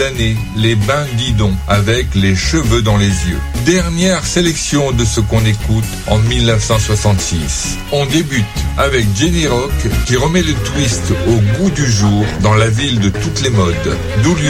Année, les bains guidons avec les cheveux dans les yeux. Dernière sélection de ce qu'on écoute en 1966. On débute avec Jenny Rock qui remet le twist au goût du jour dans la ville de toutes les modes. D'où lui